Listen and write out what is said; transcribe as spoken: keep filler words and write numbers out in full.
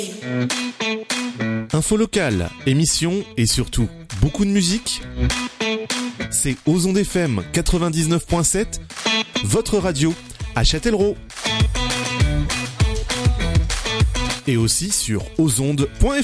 Info locale, émissions et surtout beaucoup de musique. C'est aux ondes F M quatre-vingt-dix-neuf point sept, votre radio à Châtellerault. Et aussi sur aux ondes point f r.